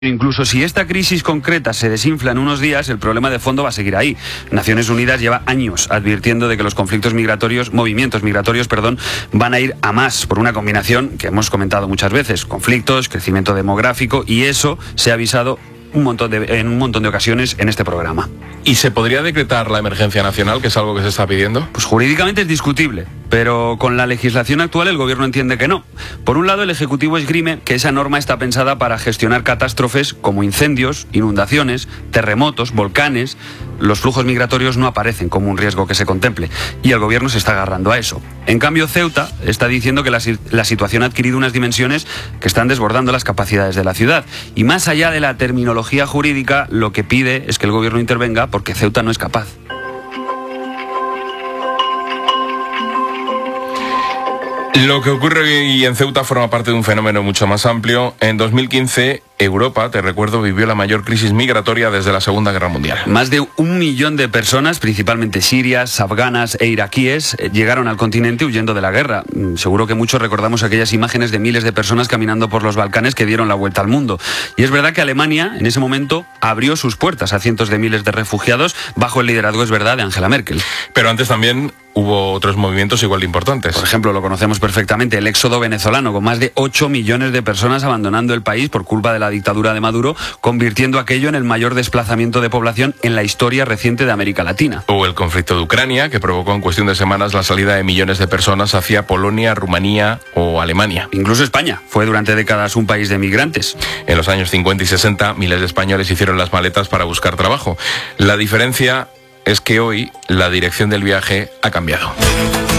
Incluso si esta crisis concreta se desinfla en unos días, el problema de fondo va a seguir ahí. Naciones Unidas lleva años advirtiendo de que los movimientos migratorios, van a ir a más por una combinación que hemos comentado muchas veces: conflictos, crecimiento demográfico, y eso se ha avisado en un montón de ocasiones en este programa. ¿Y se podría decretar la emergencia nacional, que es algo que se está pidiendo? Pues jurídicamente es discutible, pero con la legislación actual el gobierno entiende que no. Por un lado, el Ejecutivo esgrime que esa norma está pensada para gestionar catástrofes como incendios, inundaciones, terremotos, volcanes. Los flujos migratorios no aparecen como un riesgo que se contemple, y el gobierno se está agarrando a eso. En cambio, Ceuta está diciendo que la situación ha adquirido unas dimensiones que están desbordando las capacidades de la ciudad. Y más allá de la terminología jurídica, lo que pide es que el gobierno intervenga porque Ceuta no es capaz. Lo que ocurre en Ceuta forma parte de un fenómeno mucho más amplio. En 2015, Europa, te recuerdo, vivió la mayor crisis migratoria desde la Segunda Guerra Mundial. Más de 1 millón de personas, principalmente sirias, afganas e iraquíes, llegaron al continente huyendo de la guerra. Seguro que muchos recordamos aquellas imágenes de miles de personas caminando por los Balcanes que dieron la vuelta al mundo. Y es verdad que Alemania, en ese momento, abrió sus puertas a cientos de miles de refugiados bajo el liderazgo, es verdad, de Angela Merkel. Pero antes también hubo otros movimientos igual de importantes. Por ejemplo, lo conocemos perfectamente, el éxodo venezolano, con más de 8 millones de personas abandonando el país por culpa de la dictadura de Maduro, convirtiendo aquello en el mayor desplazamiento de población en la historia reciente de América Latina. O el conflicto de Ucrania, que provocó en cuestión de semanas la salida de millones de personas hacia Polonia, Rumanía o Alemania. Incluso España fue durante décadas un país de migrantes. En los años 50 y 60, miles de españoles hicieron las maletas para buscar trabajo. La diferencia es que hoy la dirección del viaje ha cambiado.